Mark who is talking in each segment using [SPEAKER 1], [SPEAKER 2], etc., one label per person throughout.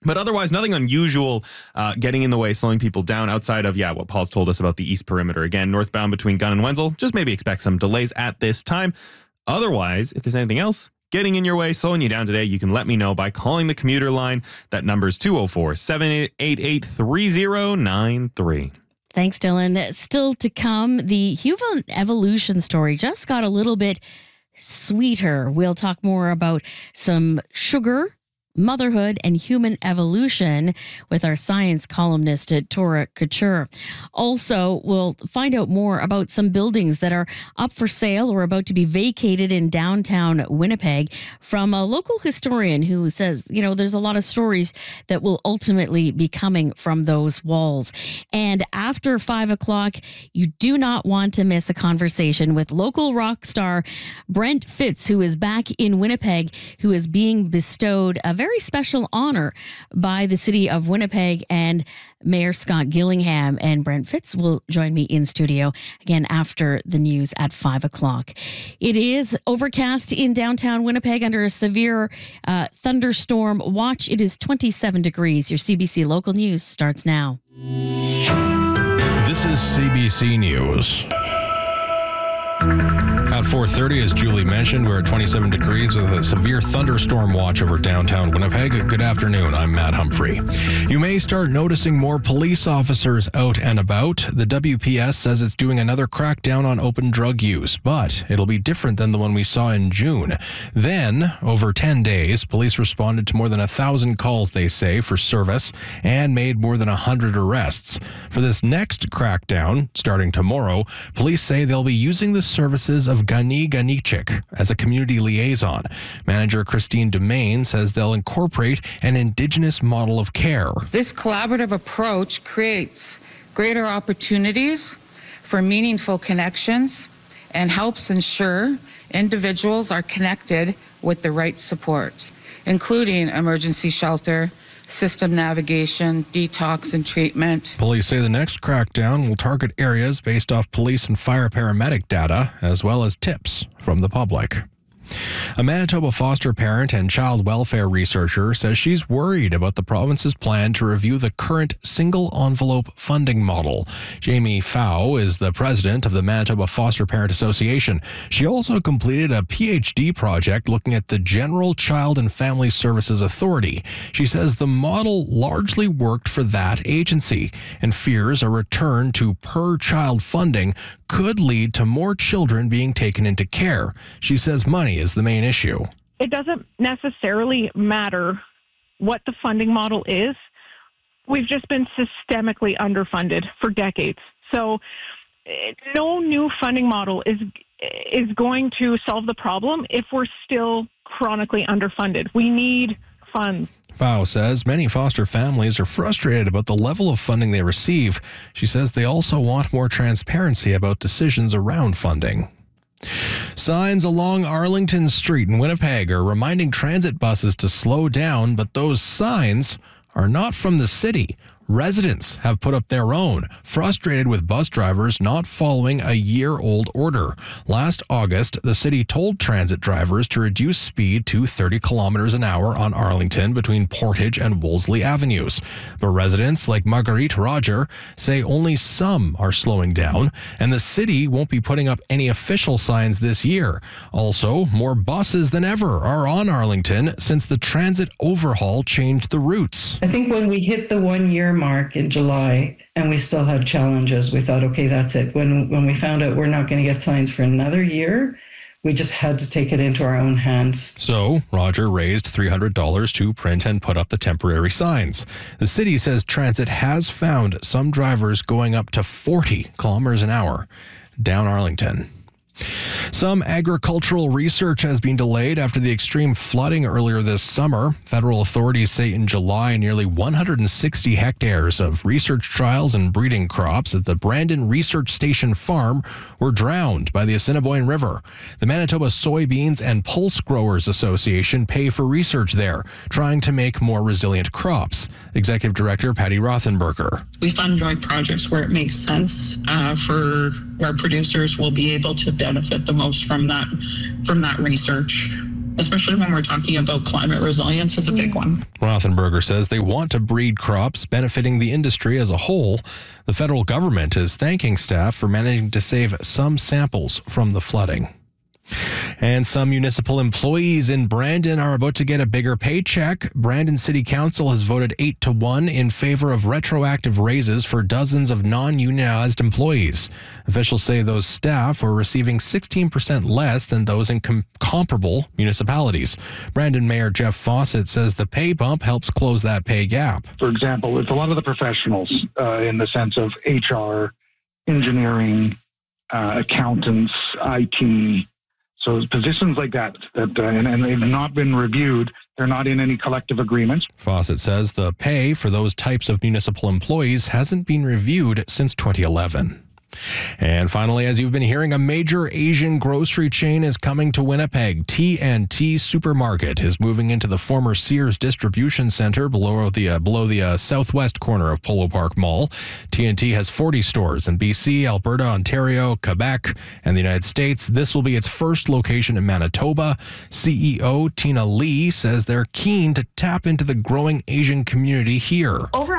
[SPEAKER 1] But otherwise, nothing unusual getting in the way, slowing people down outside of, what Paul's told us about the East Perimeter. Again, northbound between Gunn and Wenzel, just maybe expect some delays at this time. Otherwise, if there's anything else getting in your way, slowing you down today, you can let me know by calling the commuter line. That number's 204-788-3093.
[SPEAKER 2] Thanks, Dylan. Still to come, the human evolution story just got a little bit sweeter. We'll talk more about some sugar, motherhood, and human evolution with our science columnist Tora Couture. Also, we'll find out more about some buildings that are up for sale or about to be vacated in downtown Winnipeg from a local historian who says, there's a lot of stories that will ultimately be coming from those walls. And after 5 o'clock, you do not want to miss a conversation with local rock star Brent Fitz, who is back in Winnipeg, who is being bestowed a very special honor by the city of Winnipeg and Mayor Scott Gillingham. And Brent Fitz will join me in studio again after the news at 5 o'clock. It is overcast in downtown Winnipeg under a severe thunderstorm watch. It is 27 degrees. Your CBC Local News starts now.
[SPEAKER 3] This is CBC News. At 4:30, as Julie mentioned, we're at 27 degrees with a severe thunderstorm watch over downtown Winnipeg. Good afternoon, I'm Matt Humphrey. You may start noticing more police officers out and about. The WPS says it's doing another crackdown on open drug use, but it'll be different than the one we saw in June. Then, over 10 days, police responded to more than 1,000 calls, they say, for service and made more than 100 arrests. For this next crackdown, starting tomorrow, police say they'll be using the services of Gani Ganichik as a community liaison. Manager Christine Domain says they'll incorporate an Indigenous model of care.
[SPEAKER 4] This collaborative approach creates greater opportunities for meaningful connections and helps ensure individuals are connected with the right supports, including emergency shelter, system navigation, detox, and treatment.
[SPEAKER 3] Police say the next crackdown will target areas based off police and fire paramedic data, as well as tips from the public. A Manitoba foster parent and child welfare researcher says she's worried about the province's plan to review the current single envelope funding model. Jamie Pfau is the president of the Manitoba Foster Parent Association. She also completed a PhD project looking at the General Child and Family Services Authority. She says the model largely worked for that agency and fears a return to per-child funding could lead to more children being taken into care. She says money is the main issue.
[SPEAKER 5] It doesn't necessarily matter what the funding model is. We've just been systemically underfunded for decades. So no new funding model is going to solve the problem if we're still chronically underfunded. We need funds.
[SPEAKER 3] Pfau says many foster families are frustrated about the level of funding they receive. She says they also want more transparency about decisions around funding. Signs along Arlington Street in Winnipeg are reminding transit buses to slow down, but those signs are not from the city. Residents have put up their own, frustrated with bus drivers not following a year-old order. Last August, the city told transit drivers to reduce speed to 30 kilometers an hour on Arlington between Portage and Wolseley Avenues. But residents like Marguerite Roger say only some are slowing down, and the city won't be putting up any official signs this year. Also, more buses than ever are on Arlington since the transit overhaul changed the routes.
[SPEAKER 6] I think when we hit the 1 year mark in July and we still had challenges, we thought, okay, that's it. When we found out we're not going to get signs for another year, we just had to take it into our own hands.
[SPEAKER 3] So Roger raised $300 to print and put up the temporary signs. The city says transit has found some drivers going up to 40 kilometers an hour down Arlington. Some agricultural research has been delayed after the extreme flooding earlier this summer. Federal authorities say in July, nearly 160 hectares of research trials and breeding crops at the Brandon Research Station farm were drowned by the Assiniboine River. The Manitoba Soybeans and Pulse Growers Association pay for research there, trying to make more resilient crops. Executive Director Patty Rothenberger.
[SPEAKER 7] We fund joint projects where it makes sense for where producers will be able to benefit the most from that research. especially when we're talking about climate resilience is a big one.
[SPEAKER 3] Rothenberger says they want to breed crops benefiting the industry as a whole. The federal government is thanking staff for managing to save some samples from the flooding. And some municipal employees in Brandon are about to get a bigger paycheck. Brandon City Council has voted 8-1 in favor of retroactive raises for dozens of non-unionized employees. Officials say those staff were receiving 16% less than those in comparable municipalities. Brandon Mayor Jeff Fawcett says the pay bump helps close that pay gap.
[SPEAKER 8] For example, it's a lot of the professionals in the sense of HR, engineering, accountants, IT. So positions like that and they've not been reviewed. They're not in any collective agreements.
[SPEAKER 3] Fawcett says the pay for those types of municipal employees hasn't been reviewed since 2011. And finally, as you've been hearing, a major Asian grocery chain is coming to Winnipeg. T&T Supermarket is moving into the former Sears distribution center below the southwest corner of Polo Park Mall. T&T has 40 stores in BC, Alberta, Ontario, Quebec, and the United States. This will be its first location in Manitoba. CEO Tina Lee says they're keen to tap into the growing Asian community here.
[SPEAKER 9] Over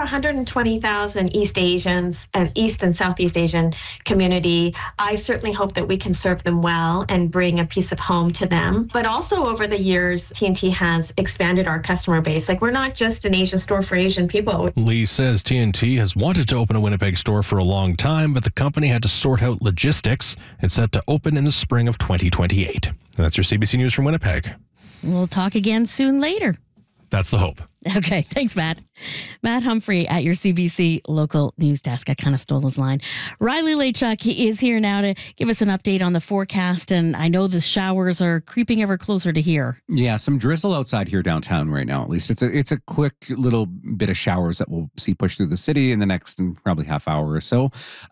[SPEAKER 9] 120,000 East Asians and East and Southeast Asian community. I certainly hope that we can serve them well and bring a piece of home to them. But also over the years, T&T has expanded our customer base. Like, we're not just an Asian store for Asian people.
[SPEAKER 3] Lee says T&T has wanted to open a Winnipeg store for a long time, but the company had to sort out logistics. It's set to open in the spring of 2028. And that's your CBC News from Winnipeg.
[SPEAKER 2] We'll talk again soon later.
[SPEAKER 3] That's the hope.
[SPEAKER 2] Okay, thanks, Matt. Matt Humphrey at your CBC local news desk. I kind of stole his line. Riley Lachuk is here now to give us an update on the forecast, and I know the showers are creeping ever closer to here.
[SPEAKER 10] Yeah, some drizzle outside here downtown right now. At least it's a quick little bit of showers that we'll see push through the city in the next probably half hour or so.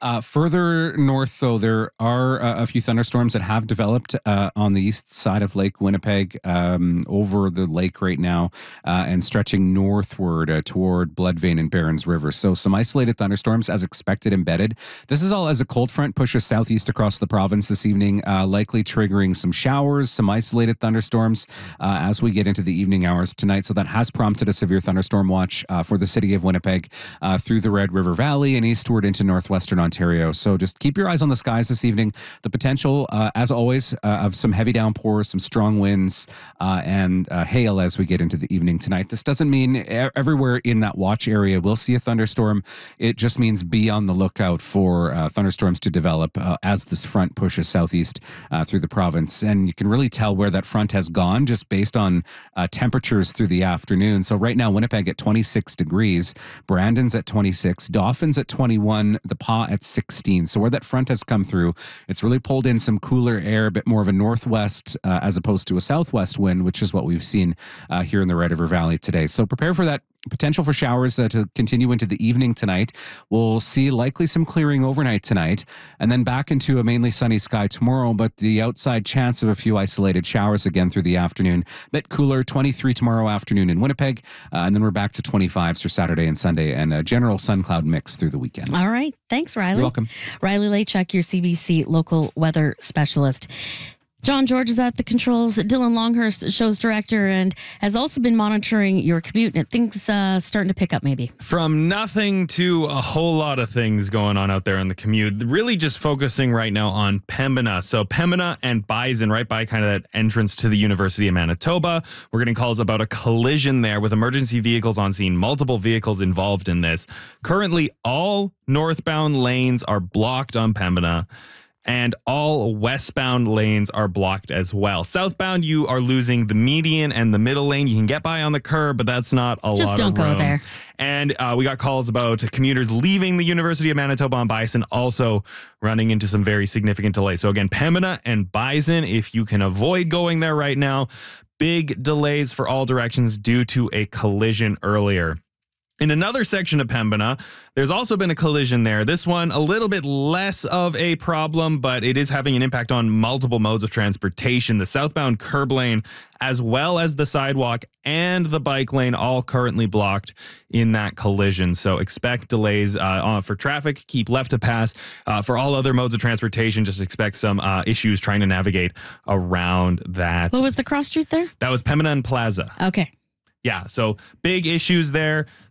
[SPEAKER 10] Further north, though, there are a few thunderstorms that have developed on the east side of Lake Winnipeg, over the lake right now, and stretching northward toward Bloodvein and Barons River. So some isolated thunderstorms as expected embedded. This is all as a cold front pushes southeast across the province this evening, likely triggering some showers, some isolated thunderstorms as we get into the evening hours tonight. So that has prompted a severe thunderstorm watch for the city of Winnipeg through the Red River Valley and eastward into northwestern Ontario. So just keep your eyes on the skies this evening. The potential, as always, of some heavy downpours, some strong winds, and hail as we get into the evening tonight. This doesn't mean everywhere in that watch area will see a thunderstorm. It just means be on the lookout for thunderstorms to develop as this front pushes southeast through the province. And you can really tell where that front has gone just based on temperatures through the afternoon. So right now, Winnipeg at 26 degrees, Brandon's at 26, Dawson's at 21, the Pas at 16. So where that front has come through, it's really pulled in some cooler air, a bit more of a northwest as opposed to a southwest wind, which is what we've seen here in the Red River Valley today. So prepare for that potential for showers to continue into the evening tonight. We'll see likely some clearing overnight tonight and then back into a mainly sunny sky tomorrow, but the outside chance of a few isolated showers again through the afternoon. Bit cooler, 23 tomorrow afternoon in Winnipeg, and then we're back to 25s for Saturday and Sunday and a general sun cloud mix through the weekend.
[SPEAKER 2] All right. Thanks, Riley.
[SPEAKER 10] You're welcome.
[SPEAKER 2] Riley Lachuk, your CBC local weather specialist. John George is at the controls. Dylan Longhurst, show's director, and has also been monitoring your commute. And things starting to pick up, maybe.
[SPEAKER 1] From nothing to a whole lot of things going on out there on the commute. Really just focusing right now on Pembina. So Pembina and Bison, right by kind of that entrance to the University of Manitoba. We're getting calls about a collision there with emergency vehicles on scene. Multiple vehicles involved in this. Currently, all northbound lanes are blocked on Pembina. And all westbound lanes are blocked as well. Southbound, you are losing the median and the middle lane. You can get by on the curb, but that's not a lot of room.
[SPEAKER 2] Just don't go there.
[SPEAKER 1] And we got calls about commuters leaving the University of Manitoba on Bison, also running into some very significant delays. So again, Pembina and Bison, if you can avoid going there right now, big delays for all directions due to a collision earlier. In another section of Pembina, there's also been a collision there. This one, a little bit less of a problem, but it is having an impact on multiple modes of transportation. The southbound curb lane, as well as the sidewalk and the bike lane, all currently blocked in that collision. So expect delays for traffic. Keep left to pass. For all other modes of transportation, just expect some issues trying to navigate around that.
[SPEAKER 2] What was the cross street there?
[SPEAKER 1] That was Pembina and Plaza.
[SPEAKER 2] Okay.
[SPEAKER 1] Yeah, so big issues there.